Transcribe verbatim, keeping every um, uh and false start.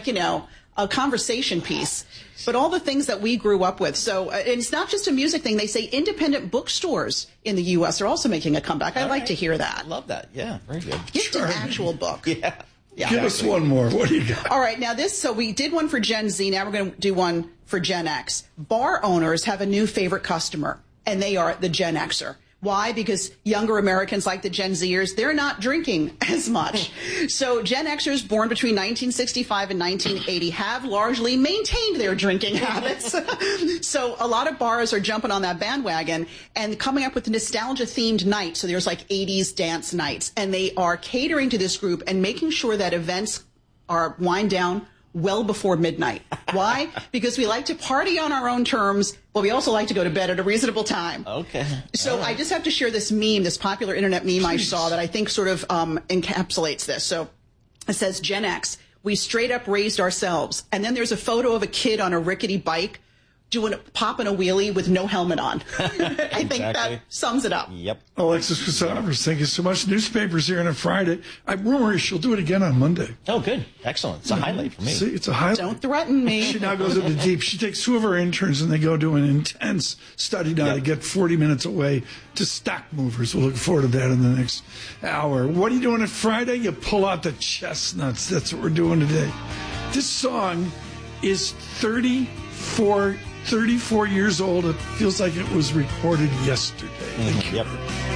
like, you know, a conversation piece, but all the things that we grew up with. So uh, it's not just a music thing. They say independent bookstores in the U S are also making a comeback. I'd All like right. to hear that. Love that. Yeah, very good. Get Sure. an actual book. Yeah. Yeah. Give us one more. What do you got? All right, now this, so we did one for Gen Z, now we're going to do one for Gen X. Bar owners have a new favorite customer, and they are the Gen Xer. Why? Because younger Americans like the Gen Zers, they're not drinking as much. So Gen Xers born between nineteen sixty-five and nineteen eighty have largely maintained their drinking habits. So a lot of bars are jumping on that bandwagon and coming up with nostalgia-themed nights. So there's like eighties dance nights, and they are catering to this group and making sure that events are wind down well before midnight. Why? Because we like to party on our own terms, but we also like to go to bed at a reasonable time. Okay. So right. I just have to share this meme, this popular internet meme I saw that I think sort of um, encapsulates this. So it says, Gen X, we straight up raised ourselves. And then there's a photo of a kid on a rickety bike doing popping a wheelie with no helmet on. I think Exactly. that sums it up. Yep. Alexis Christophers, thank you so much. Newspapers here on a Friday. I rumor she'll do it again on Monday. Oh, good. Excellent. It's a highlight for me. See, it's a highlight. Don't threaten me. She now goes into deep. She takes two of her interns and they go do an intense study now Yep. to get forty minutes away to stack movers. We'll look forward to that in the next hour. What are you doing at Friday? You pull out the chestnuts. That's what we're doing today. This song is thirty-four, thirty-four years old. It feels like it was recorded yesterday. Mhm. Yep.